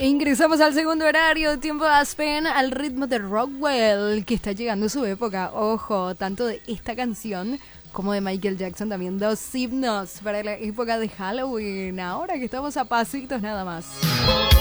Ingresamos al segundo horario, tiempo de Aspen, al ritmo de Rockwell, que está llegando su época. Ojo, tanto de esta canción como de Michael Jackson, también dos himnos para la época de Halloween, ahora que estamos a pasitos nada más.